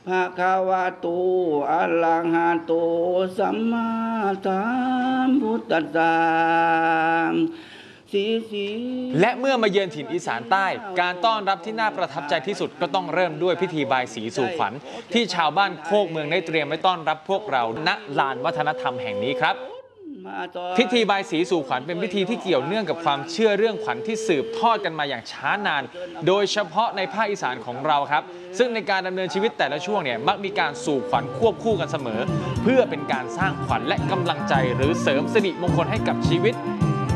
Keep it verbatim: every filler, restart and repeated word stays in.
ภะคะวะโตอะระหะโตสัมมาสัมพุทธัสสะและเมื่อมาเยือนถิ่นอีสานใต้การต้อนรับที่น่าประทับใจที่สุดก็ต้องเริ่มด้วยพิธีบายสีสู่ขวัญที่ชาวบ้านโคกเมืองได้เตรียมไว้ต้อนรับพวกเราณลานวัฒนธรรมแห่งนี้ครับพิธีบายสีสู่ขวัญเป็นพิธีที่เกี่ยวเนื่องกับความเชื่อเรื่องขวัญที่สืบทอดกันมาอย่างช้านานโดยเฉพาะในภาคอีสานของเราครับซึ่งในการดำเนินชีวิตแต่ละช่วงเนี่ยมักมีการสู่ขวัญควบคู่กันเสมอเพื่อเป็นการสร้างขวัญและกำลังใจหรือเสริมสิริมงคลให้กับชีวิต